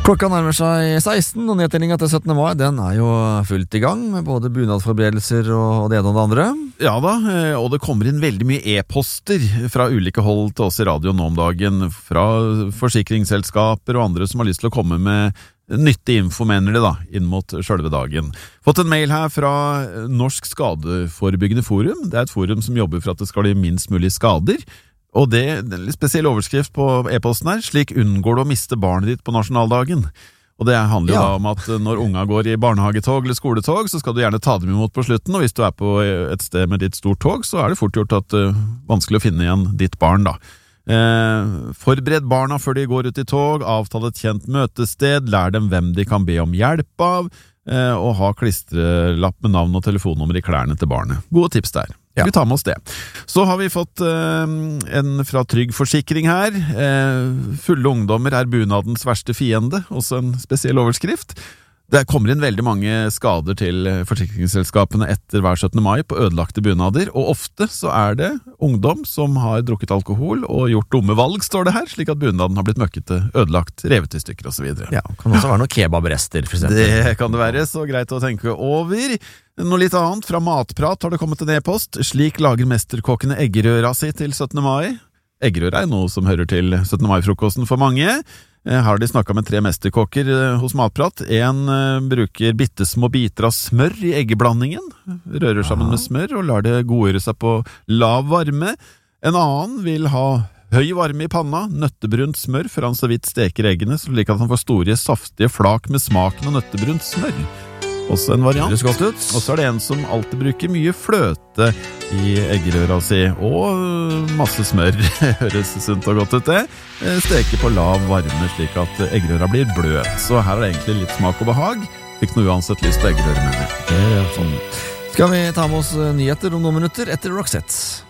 Klokka nærmer seg 16, og nedtellinga til 17. mai den jo fullt I gang, med både bunadforberedelser og det ene og det andre. Ja da, og det kommer inn veldig mye e-poster fra ulike hold til oss I radio nå om dagen, fra forsikringsselskaper og andre som har lyst til å komme med nyttig info, mener de da, inn mot selve dagen. Fått en mail her fra Norsk Skadeforebyggende Forum. Det et forum som jobber for at det skal bli minst mulig skader. Og det en spesiell overskrift på e-posten her, slik unngår du å miste barnet ditt på nasjonaldagen. Og det handler jo da om at når unga går I barnehagetog eller skoletog, så skal du gjerne ta dem imot på slutten, og hvis du på et sted med ditt stort tog, så det fort gjort at vanskelig å finne igjen ditt barn da. Forbered barna før de går ut I tog, avtale et kjent møtested, lær dem hvem de kan be om hjelp av, og ha klistrelapp med navn og telefonnummer I klærne til barnet. Gode tips der. Vi tar med oss det. Så har vi fått en fra Trygg Forsikring her. Fulle ungdommer bunadens verste fiende, også en spesiell overskrift. Det kommer inn veldig mange skader til forsikringsselskapene etter hver 17. mai på ødelagte bunader, og ofte så det ungdom som har drukket alkohol og gjort dumme valg, står det her, slik at bunaden har blitt møkkete, ødelagt, revet I stykker og så videre. Ja, kan også være noen kebabrester, for eksempel. Det kan det være, så greit å tenke over. Noe litt annet, fra Matprat har det kommet en e-post. Slik lager mesterkokkene eggerøra si til 17. mai. Eggerøra noe som hører til 17. mai-frokosten for mange. Her har de snakket med 3 mesterkokker hos Matprat. En bruker bittesmå biter av smør I eggeblandingen, rører sammen med smør og lar det godgjøre seg på lav varme. En annen vil ha høy varme I panna, nøttebrunt smør før han så vidt steker eggene, slik at han får store, saftige flak med smaken av nøttebrunt smør. Også en variant. Det godt ut. Og så det en som alltid bruker mye fløte I eggerøra si, og masse smør. Høres sunt og godt ut det. Steker på lav varme slik at eggerøra blir bløt. Så her det egentlig litt smak og behag. Fikk noe uansett lyst på eggerøre, mener jeg. Sånn. Skal vi ta med oss nyheter om noen minutter etter Roxette?